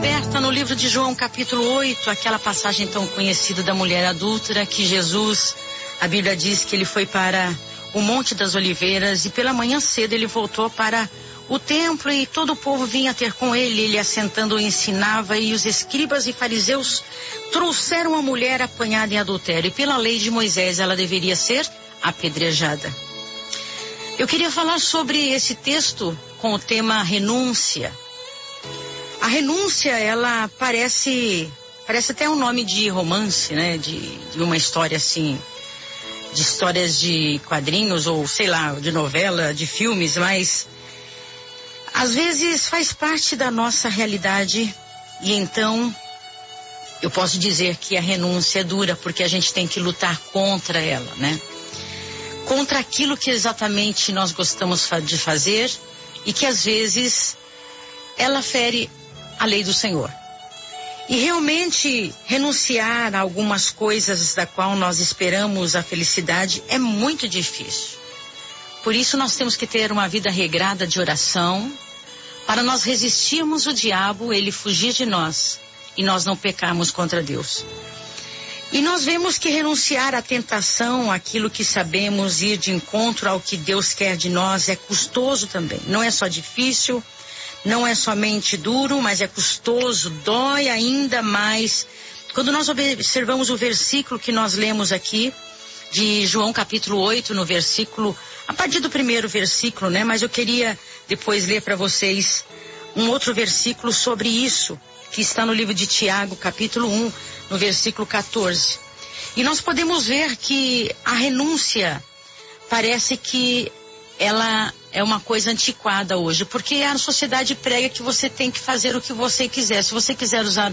aberta no livro de João, capítulo 8, aquela passagem tão conhecida da mulher adúltera, que Jesus, a Bíblia diz que ele foi para o Monte das Oliveiras e pela manhã cedo ele voltou para o templo e todo o povo vinha ter com ele. Ele assentando ensinava e os escribas e fariseus trouxeram a mulher apanhada em adultério e pela lei de Moisés ela deveria ser apedrejada. Eu queria falar sobre esse texto com o tema renúncia. A renúncia, ela parece até um nome de romance, né? De uma história assim, de histórias de quadrinhos ou sei lá, de novela, de filmes, mas às vezes faz parte da nossa realidade e então eu posso dizer que a renúncia é dura porque a gente tem que lutar contra ela, né? Contra aquilo que exatamente nós gostamos de fazer e que às vezes ela fere a lei do Senhor. E realmente renunciar a algumas coisas da qual nós esperamos a felicidade é muito difícil. Por isso nós temos que ter uma vida regrada de oração para nós resistirmos o diabo, ele fugir de nós e nós não pecarmos contra Deus. E nós vemos que renunciar à tentação, aquilo que sabemos, ir de encontro ao que Deus quer de nós é custoso também. Não é só difícil, não é somente duro, mas é custoso, dói ainda mais. Quando nós observamos o versículo que nós lemos aqui, de João capítulo 8, no versículo, a partir do primeiro versículo, né? Mas eu queria depois ler para vocês um outro versículo sobre isso, que está no livro de Tiago, capítulo 1, no versículo 14. E nós podemos ver que a renúncia parece que ela é uma coisa antiquada hoje, porque a sociedade prega que você tem que fazer o que você quiser. Se você quiser usar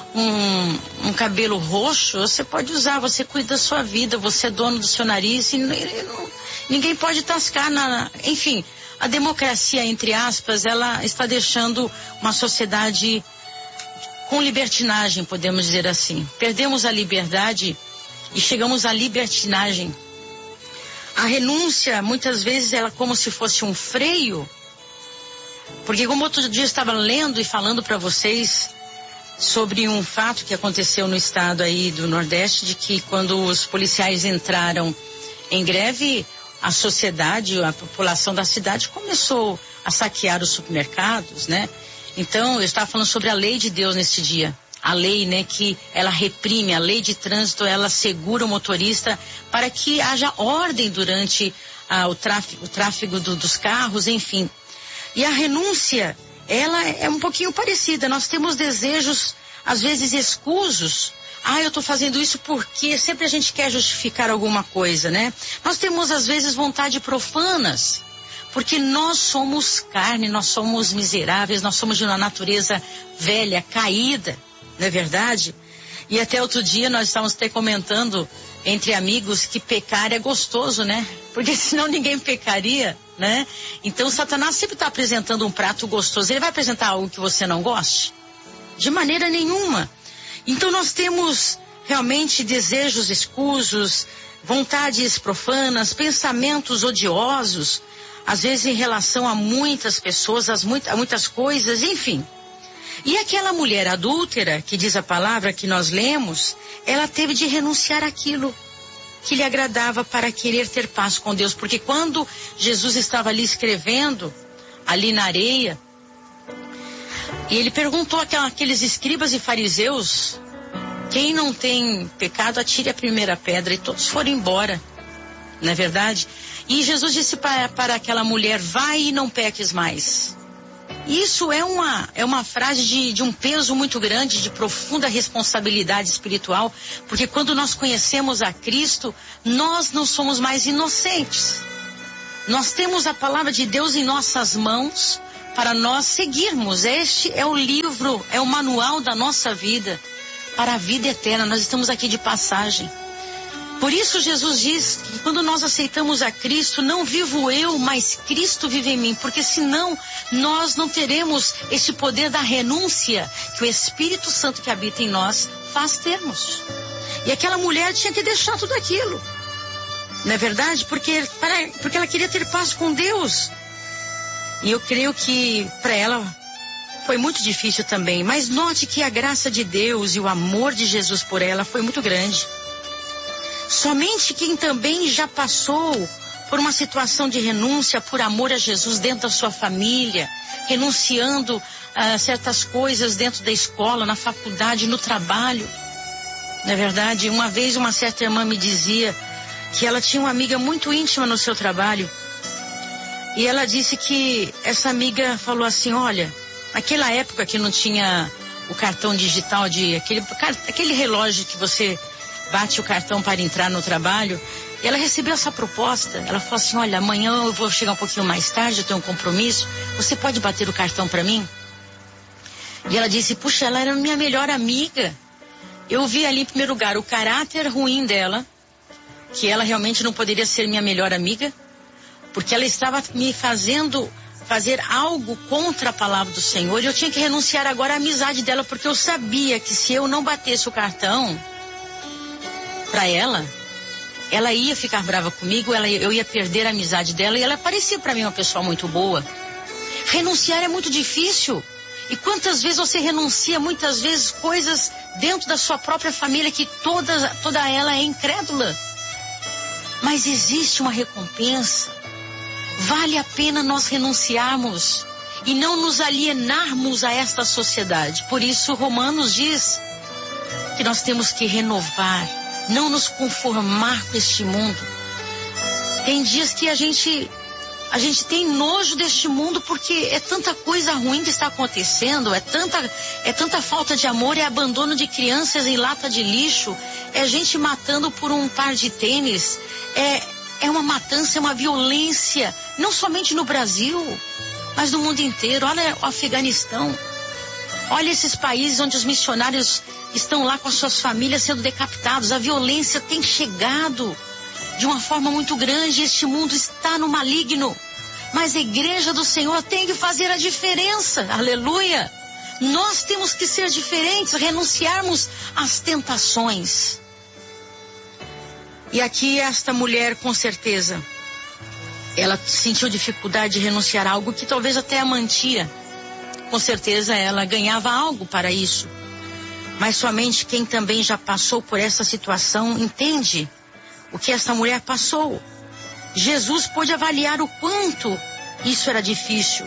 um cabelo roxo, você pode usar, você cuida da sua vida, você é dono do seu nariz, e ninguém pode tascar enfim, a democracia, entre aspas, ela está deixando uma sociedade com libertinagem, podemos dizer assim. Perdemos a liberdade e chegamos à libertinagem. A renúncia, muitas vezes, ela é como se fosse um freio, porque como outro dia eu estava lendo e falando para vocês sobre um fato que aconteceu no estado aí do Nordeste, de que quando os policiais entraram em greve, a sociedade, a população da cidade começou a saquear os supermercados, né? Então, eu estava falando sobre a lei de Deus neste dia. A lei, né, que ela reprime, a lei de trânsito, ela segura o motorista para que haja ordem durante o tráfego dos carros, enfim. E a renúncia, ela é um pouquinho parecida. Nós temos desejos, às vezes, escusos. Eu estou fazendo isso porque sempre a gente quer justificar alguma coisa, né? Nós temos, às vezes, vontade profanas. Porque nós somos carne, nós somos miseráveis, nós somos de uma natureza velha, caída, não é verdade? E até outro dia nós estávamos até comentando entre amigos que pecar é gostoso, né? Porque senão ninguém pecaria, né? Então Satanás sempre está apresentando um prato gostoso. Ele vai apresentar algo que você não goste? De maneira nenhuma. Então nós temos realmente desejos escusos, vontades profanas, pensamentos odiosos, às vezes em relação a muitas pessoas, a muitas coisas, enfim. E aquela mulher adúltera, que diz a palavra que nós lemos, ela teve de renunciar àquilo que lhe agradava para querer ter paz com Deus. Porque quando Jesus estava ali escrevendo, ali na areia, e ele perguntou àqueles escribas e fariseus, quem não tem pecado, atire a primeira pedra, e todos foram embora, não é verdade? E Jesus disse para aquela mulher, vai e não peques mais. Isso é uma frase de um peso muito grande, de profunda responsabilidade espiritual, porque quando nós conhecemos a Cristo, nós não somos mais inocentes. Nós temos a palavra de Deus em nossas mãos para nós seguirmos. Este é o livro, é o manual da nossa vida para a vida eterna. Nós estamos aqui de passagem. Por isso Jesus diz que quando nós aceitamos a Cristo, não vivo eu, mas Cristo vive em mim. Porque senão nós não teremos esse poder da renúncia que o Espírito Santo que habita em nós faz termos. E aquela mulher tinha que deixar tudo aquilo. Não é verdade? Porque ela queria ter paz com Deus. E eu creio que para ela foi muito difícil também, mas note que a graça de Deus e o amor de Jesus por ela foi muito grande. Somente quem também já passou por uma situação de renúncia por amor a Jesus dentro da sua família, renunciando a certas coisas dentro da escola, na faculdade, no trabalho. Não é verdade? Uma vez uma certa irmã me dizia que ela tinha uma amiga muito íntima no seu trabalho. E ela disse que essa amiga falou assim, olha, naquela época que não tinha o cartão digital aquele relógio que você bate o cartão para entrar no trabalho, e ela recebeu essa proposta. Ela falou assim, olha, amanhã eu vou chegar um pouquinho mais tarde, eu tenho um compromisso, você pode bater o cartão para mim? E ela disse, puxa, ela era minha melhor amiga. Eu vi ali em primeiro lugar o caráter ruim dela, que ela realmente não poderia ser minha melhor amiga, porque ela estava me fazendo fazer algo contra a palavra do Senhor, e eu tinha que renunciar agora à amizade dela, porque eu sabia que se eu não batesse o cartão para ela ia ficar brava comigo, eu ia perder a amizade dela, e ela parecia para mim uma pessoa muito boa. Renunciar é muito difícil. E quantas vezes você renuncia, muitas vezes, coisas dentro da sua própria família que toda ela é incrédula. Mas existe uma recompensa. Vale a pena nós renunciarmos e não nos alienarmos a esta sociedade. Por isso, Romanos diz que nós temos que renovar, não nos conformar com este mundo. Tem dias que a gente tem nojo deste mundo, porque é tanta coisa ruim que está acontecendo, é tanta falta de amor, é abandono de crianças em lata de lixo, é gente matando por um par de tênis, é uma matança, é uma violência, não somente no Brasil, mas no mundo inteiro. Olha o Afeganistão, olha esses países onde os missionários estão lá com as suas famílias sendo decapitados. A violência tem chegado de uma forma muito grande. Este mundo está no maligno, mas a igreja do Senhor tem que fazer a diferença. Aleluia! Nós temos que ser diferentes, renunciarmos às tentações. E aqui esta mulher, com certeza, ela sentiu dificuldade de renunciar a algo que talvez até a mantia. Com certeza ela ganhava algo para isso. Mas somente quem também já passou por essa situação entende o que essa mulher passou. Jesus pôde avaliar o quanto isso era difícil.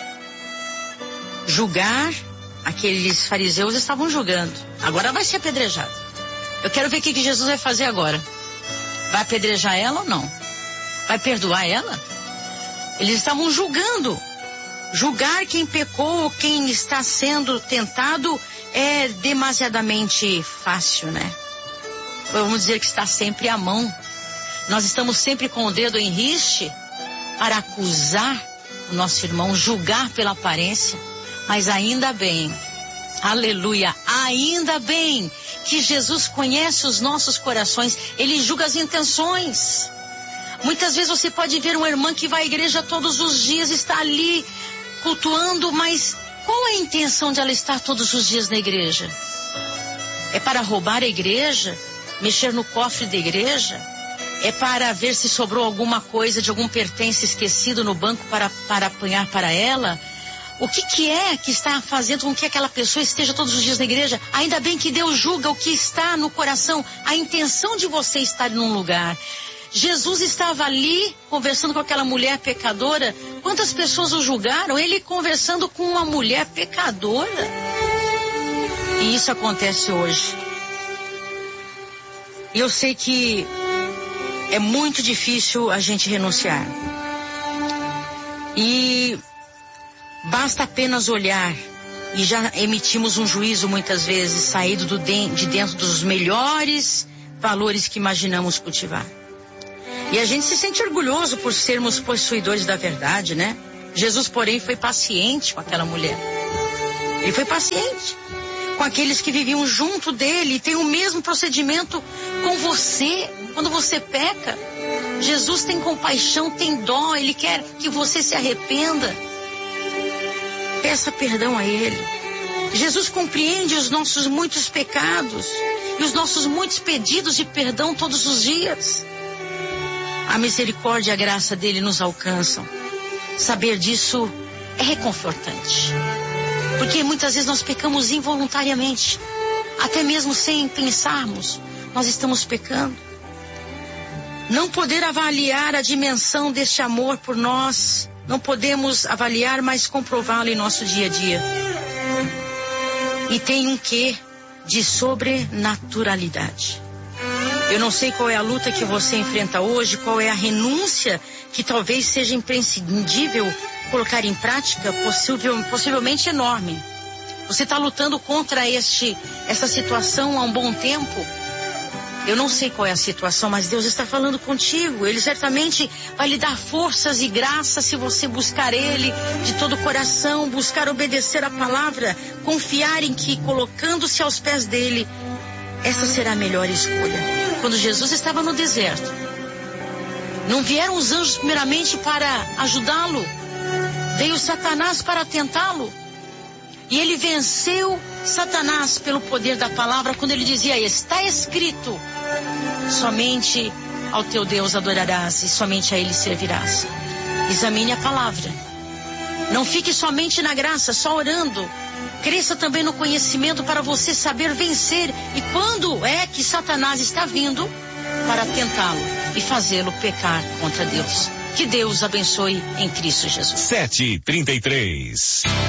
Julgar, aqueles fariseus estavam julgando. Agora vai ser apedrejado. Eu quero ver o que Jesus vai fazer agora. Vai apedrejar ela ou não? Vai perdoar ela? Eles estavam julgando. Julgar quem pecou, quem está sendo tentado, é demasiadamente fácil, né? Vamos dizer que está sempre à mão. Nós estamos sempre com o dedo em riste para acusar o nosso irmão, julgar pela aparência. Mas ainda bem, aleluia, ainda bem que Jesus conhece os nossos corações. Ele julga as intenções. Muitas vezes você pode ver uma irmã que vai à igreja todos os dias, está ali cultuando, mas qual é a intenção de ela estar todos os dias na igreja? É para roubar a igreja? Mexer no cofre da igreja? É para ver se sobrou alguma coisa de algum pertence esquecido no banco para apanhar para ela? O que é que está fazendo com que aquela pessoa esteja todos os dias na igreja? Ainda bem que Deus julga o que está no coração, a intenção de você estar num lugar. Jesus estava ali conversando com aquela mulher pecadora. Quantas pessoas o julgaram? Ele conversando com uma mulher pecadora. E isso acontece hoje. E eu sei que é muito difícil a gente renunciar. E basta apenas olhar e já emitimos um juízo muitas vezes saído de dentro dos melhores valores que imaginamos cultivar. E a gente se sente orgulhoso por sermos possuidores da verdade, né? Jesus, porém, foi paciente com aquela mulher. Ele foi paciente com aqueles que viviam junto dele, e tem o mesmo procedimento com você quando você peca. Jesus tem compaixão, tem dó, ele quer que você se arrependa. Peça perdão a ele. Jesus compreende os nossos muitos pecados e os nossos muitos pedidos de perdão todos os dias. A misericórdia e a graça dele nos alcançam. Saber disso é reconfortante. Porque muitas vezes nós pecamos involuntariamente. Até mesmo sem pensarmos, nós estamos pecando. Não poder avaliar a dimensão deste amor por nós, não podemos avaliar, mas comprová-lo em nosso dia a dia. E tem um quê de sobrenaturalidade. Eu não sei qual é a luta que você enfrenta hoje, qual é a renúncia que talvez seja imprescindível colocar em prática, possivelmente enorme. Você está lutando contra essa situação há um bom tempo. Eu não sei qual é a situação, mas Deus está falando contigo. Ele certamente vai lhe dar forças e graça se você buscar Ele de todo o coração, buscar obedecer a palavra, confiar em que, colocando-se aos pés dele, essa será a melhor escolha. Quando Jesus estava no deserto, não vieram os anjos primeiramente para ajudá-lo, veio Satanás para tentá-lo. E ele venceu Satanás pelo poder da palavra quando ele dizia: está escrito, somente ao teu Deus adorarás e somente a ele servirás. Examine a palavra. Não fique somente na graça, só orando. Cresça também no conhecimento para você saber vencer. E quando é que Satanás está vindo para tentá-lo e fazê-lo pecar contra Deus. Que Deus abençoe em Cristo Jesus. 7h33